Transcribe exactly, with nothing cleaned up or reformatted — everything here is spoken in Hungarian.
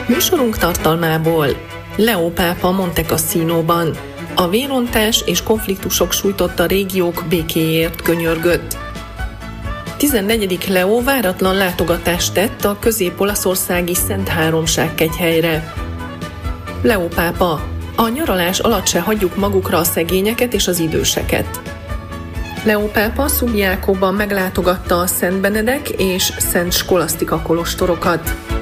Műsorunk tartalmából: Leó pápa Monte Cassinóban. A vérontás és konfliktusok sújtotta régiók békéért könyörgött. tizennegyedik Leó váratlan látogatást tett a közép-olaszországi Szent Háromság kegyhelyre. Leó pápa: a nyaralás alatt se hagyjuk magukra a szegényeket és az időseket. Leó pápa Subiacóban meglátogatta a Szent Benedek és Szent Skolasztika kolostorokat.